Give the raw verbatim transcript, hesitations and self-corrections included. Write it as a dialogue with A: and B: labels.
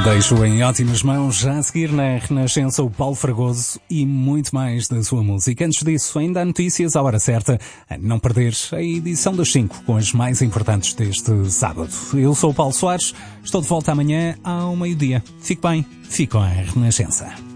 A: Deixo em ótimas mãos, já a seguir na Renascença, o Paulo Fragoso e muito mais da sua música. Antes disso, ainda há notícias à hora certa, a não perderes a edição das cinco com as mais importantes deste sábado. Eu sou o Paulo Soares, estou de volta amanhã ao meio-dia. Fique bem, fique com a Renascença.